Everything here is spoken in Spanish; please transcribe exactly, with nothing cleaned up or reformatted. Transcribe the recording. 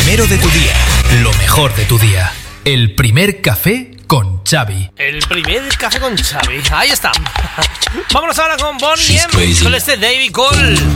primero de tu día, lo mejor de tu día. El primer café con Xavi. El primer café con Xavi. Ahí está. Vámonos ahora con Bonnie M, con este David Cole.